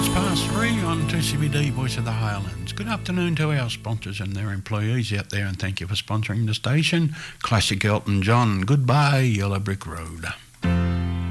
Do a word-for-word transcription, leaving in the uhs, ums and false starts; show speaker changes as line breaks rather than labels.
Past three on two C B D Voice of the Highlands. Good afternoon to our sponsors and their employees out there, and thank you for sponsoring the station. Classic Elton John, Goodbye Yellow Brick Road.